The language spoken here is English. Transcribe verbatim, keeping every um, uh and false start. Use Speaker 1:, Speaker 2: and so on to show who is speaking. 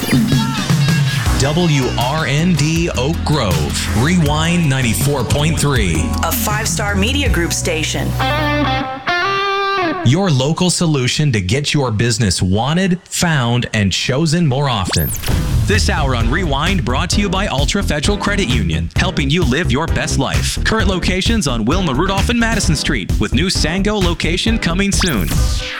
Speaker 1: W R N D Oak Grove, Rewind ninety-four point three.
Speaker 2: A five-star media group station.
Speaker 1: Your local solution to get your business wanted, found, and chosen more often. This hour on Rewind brought to you by Ultra Federal Credit Union, helping you live your best life. Current locations on Wilma Rudolph and Madison Street, with new Sango location coming soon.